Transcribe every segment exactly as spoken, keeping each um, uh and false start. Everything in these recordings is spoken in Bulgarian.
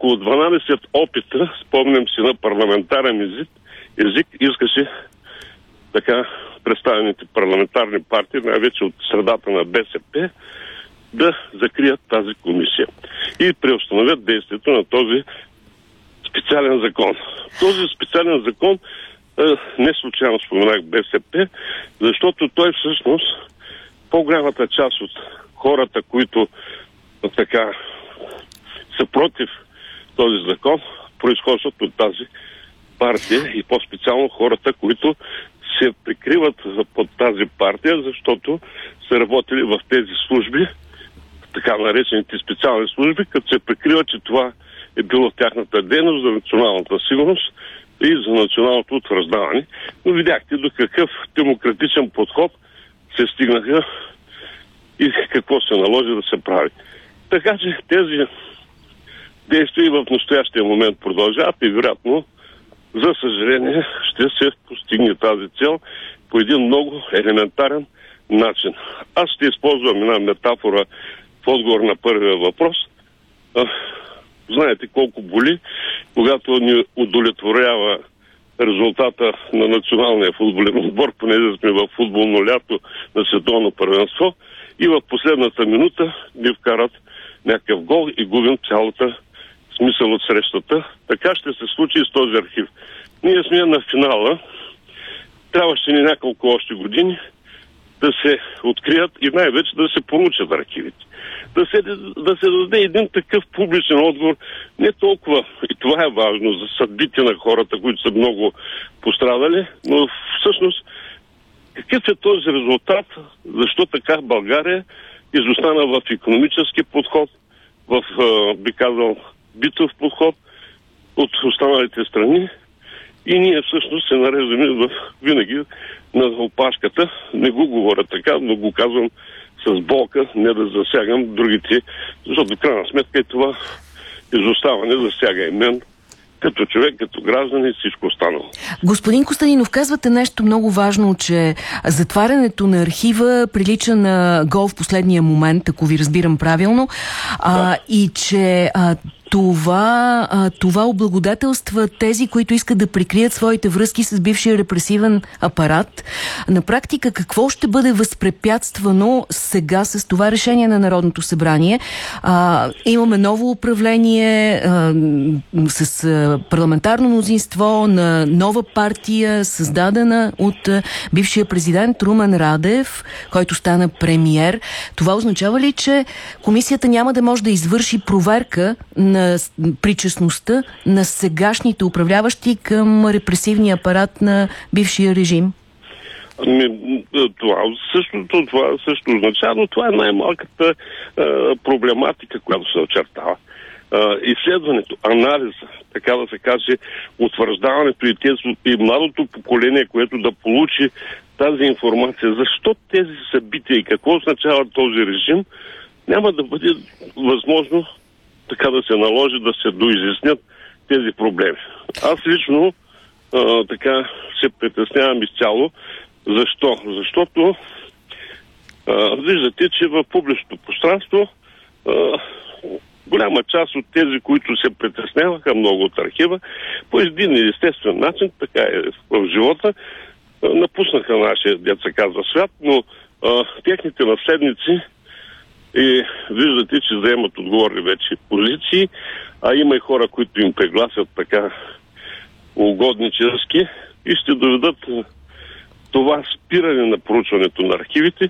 около дванадесет опита, спомням си, на парламентарен език, език искаше така представените парламентарни партии, най-вече от средата на БСП, да закрият тази комисия и преустановят действието на този специален закон. Този специален закон, не случайно споменах БСП, защото той всъщност, по-голямата част от хората, които така са против този закон, произхождат от тази партия и по-специално хората, които се прикриват под тази партия, защото са работили в тези служби, така наречените специални служби, като се прикриват, че това е било тяхната дейност за националната сигурност и за националното утвърждаване. Но видяхте до какъв демократичен подход се стигнаха и какво се наложи да се прави. Така че тези действия и в настоящия момент продължават и вероятно, за съжаление, ще се постигне тази цел по един много елементарен начин. Аз ще използвам една метафора в отговор на първия въпрос. Знаете колко боли, когато ни удовлетворява резултата на националния футболен отбор, понеже сме в футболно лято на световно първенство и в последната минута ни вкарат някакъв гол и губим цялата смисъл от срещата. Така ще се случи и с този архив. Ние сме на финала. Трябваше ни няколко още години да се открият и най-вече да се получат архивите. Да се, да се даде един такъв публичен отговор, не толкова, и това е важно, за съдбите на хората, които са много пострадали, но всъщност какъв е този резултат, защо така България изостана в икономически подход, в, би казал, битов подход от останалите страни и ние всъщност се нареждаме в винаги на опашката. Не го говоря така, но го казвам с болка, не да засягам другите, защото в крайна сметка и това изоставане засяга и мен като човек, като граждан и всичко останало. Господин Костадинов, казвате нещо много важно, че затварянето на архива прилича на гол в последния момент, ако ви разбирам правилно, а, да. И че а, това, а, това облагодателства тези, които искат да прикрият своите връзки с бившия репресивен апарат. На практика какво ще бъде възпрепятствано сега с това решение на Народното събрание? А, имаме ново управление а, с а, парламентарно мнозинство на нова партия, създадена от а, бившия президент Румен Радев, който стана премиер. Това означава ли, че комисията няма да може да извърши проверка на на причастността на сегашните управляващи към репресивния апарат на бившия режим? Ами, това същото, това също означава, но това е най-малката е, проблематика, която се очертава. Е, изследването, анализа, така да се каже, утвърждаването и, тези, и младото поколение, което да получи тази информация, защо тези събития и какво означава този режим, няма да бъде възможно така да се наложи да се доизяснят тези проблеми. Аз лично а, така се притеснявам изцяло. Защо? Защото а, виждате, че в публичното пространство а, голяма част от тези, които се притесняваха много от архива, по един естествен начин, така е в живота, а, напуснаха нашия, дет се казва, свят, но а, техните наследници и виждате, че заемат отговорни вече позиции, а има и хора, които им прегласят така угоднически и ще доведат това спиране на проучването на архивите,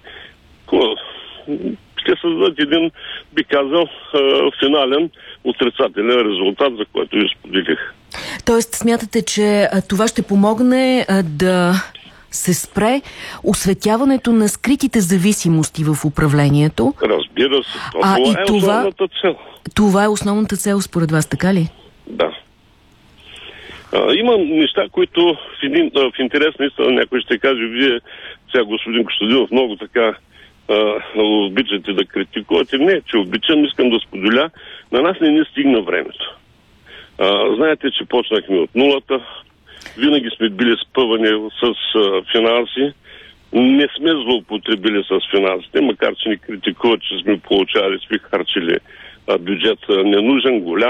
ще създадат един, би казал, финален отрицателен резултат, за който ви споделих. Тоест, смятате, че това ще помогне да се спре осветяването на скритите зависимости в управлението? Разбира се. Това а, е и това, основната цел. Това е основната цел според вас, така ли? Да. А, има неща, които в, един, в интерес наистина някой ще каже, вие, сега господин Костадинов, много така а, обичате да критикувате. Не, че обичам, искам да споделя. На нас не ни стигна времето. А, знаете, че почнахме от нулата. Винаги сме били спъвани с а, финанси. Не сме злоупотребили с финансите, макар че ни критикуват, че сме получавали, сме харчили а, бюджет а, ненужен, голям.